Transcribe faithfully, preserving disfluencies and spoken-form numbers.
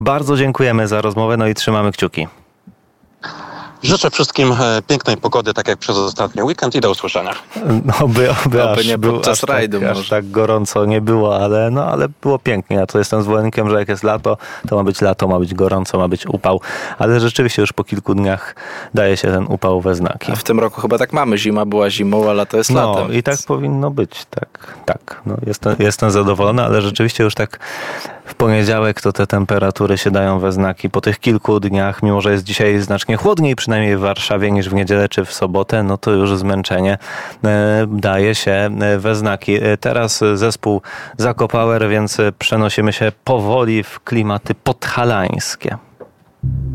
Bardzo dziękujemy za rozmowę, no i trzymamy kciuki. Życzę wszystkim pięknej pogody, tak jak przez ostatni weekend i do usłyszenia. No by, by Oby aż, nie był, podczas aż, rajdu tak, aż może. tak gorąco nie było, ale, no, ale było pięknie. Ja to jestem zwolennikiem, że jak jest lato, to ma być lato, ma być gorąco, ma być upał. Ale rzeczywiście już po kilku dniach daje się ten upał we znaki. A w tym roku chyba tak mamy. Zima była zimą, a lato jest No latem. i tak powinno być, tak, tak. No, jestem, jestem zadowolony, ale rzeczywiście już tak w poniedziałek to te temperatury się dają we znaki. Po tych kilku dniach, mimo że jest dzisiaj znacznie chłodniej, przynajmniej w Warszawie, niż w niedzielę czy w sobotę, no to już zmęczenie e, daje się we znaki. E, teraz zespół Zakopower, więc przenosimy się powoli w klimaty podhalańskie.